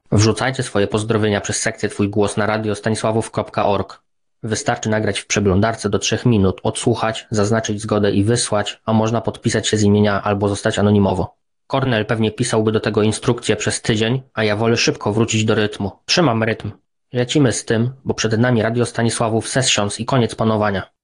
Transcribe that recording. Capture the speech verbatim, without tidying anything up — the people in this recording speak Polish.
Wrzucajcie swoje pozdrowienia przez sekcję Twój głos na radio stanisławów kropka org. Wystarczy nagrać w przeglądarce do trzech minut, odsłuchać, zaznaczyć zgodę i wysłać, a można podpisać się z imienia albo zostać anonimowo. Kornel pewnie pisałby do tego instrukcję przez tydzień, a ja wolę szybko wrócić do rytmu. Trzymam rytm. Lecimy z tym, bo przed nami Radio Stanisławów Sessions i koniec panowania.